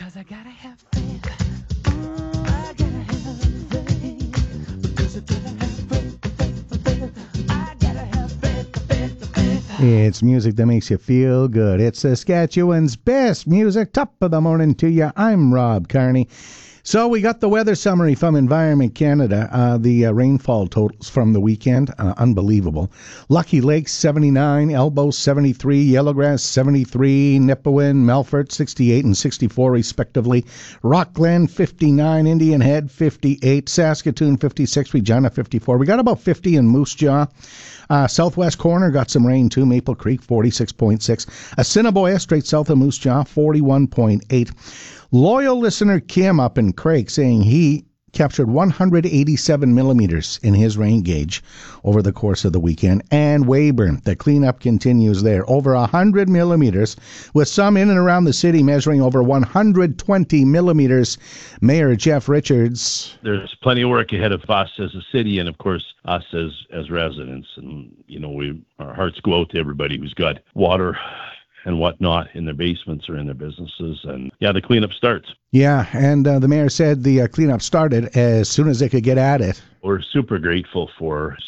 'Cause I gotta have faith. I gotta have faith. Because I gotta have faith. I gotta have faith. It's music that makes you feel good. It's Saskatchewan's best music. Top of the morning to you. I'm Rob Carney. So we got the weather summary from Environment Canada. The rainfall totals from the weekend, unbelievable. Lucky Lake, 79. Elbow, 73. Yellowgrass, 73. Nipawin, Melfort, 68 and 64 respectively. Rockland, 59. Indian Head, 58. Saskatoon, 56. Regina, 54. We got about 50 in Moose Jaw. Southwest corner got some rain too. Maple Creek, 46.6. Assiniboia, straight south of Moose Jaw, 41.8. Loyal listener Kim up in Craig saying he captured 187 millimeters in his rain gauge over the course of the weekend. And Weyburn, the cleanup continues there. Over 100 millimeters, with some in and around the city measuring over 120 millimeters. Mayor Jeff Richards. There's plenty of work ahead of us as a city and, of course, us as residents. And, our hearts go out to everybody who's got water and whatnot in their basements or in their businesses. And the cleanup starts. Yeah, and the mayor said the cleanup started as soon as they could get at it. We're super grateful for